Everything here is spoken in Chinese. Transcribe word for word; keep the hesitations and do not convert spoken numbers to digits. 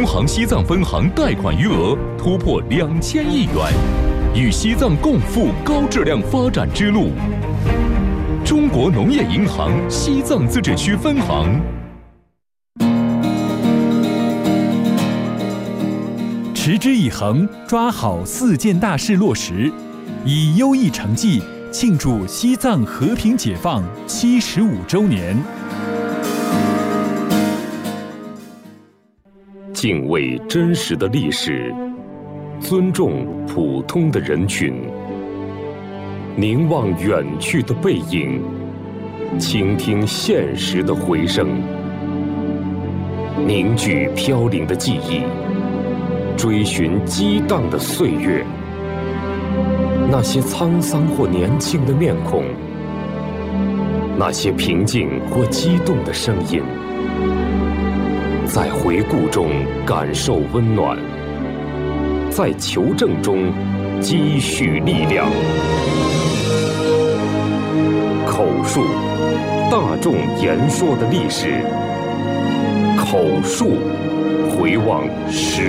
农行西藏分行贷款余额突破两千亿元，与西藏共赴高质量发展之路。中国农业银行西藏自治区分行。 持之以恒，抓好四件大事落实，以优异成绩庆祝西藏和平解放七十五周年。 敬畏真实的历史，尊重普通的人群，凝望远去的背影，倾听现实的回声，凝聚飘零的记忆，追寻激荡的岁月。那些沧桑或年轻的面孔，那些平静或激动的声音，在回顾中感受温暖，在求证中积蓄力量。口述，大众言说的历史；口述，回望时